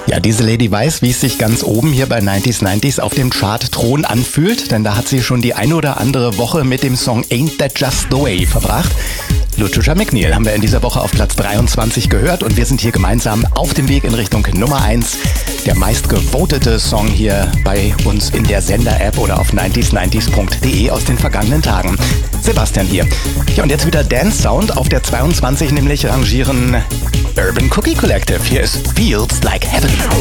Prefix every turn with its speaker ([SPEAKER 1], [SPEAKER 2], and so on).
[SPEAKER 1] Ja, diese Lady weiß, wie es sich ganz oben hier bei 90s auf dem Chart-Thron anfühlt, denn da hat sie schon die eine oder andere Woche mit dem Song Ain't That Just The Way verbracht. Lucia McNeil haben wir in dieser Woche auf Platz 23 gehört und wir sind hier gemeinsam auf dem Weg in Richtung Nummer 1. Der meistgevotete Song hier bei uns in der Sender-App oder auf 90s90s.de aus den vergangenen Tagen. Sebastian hier. Ja, und jetzt wieder Dance Sound. Auf der 22 nämlich rangieren Urban Cookie Collective. Hier ist Feels Like Heaven.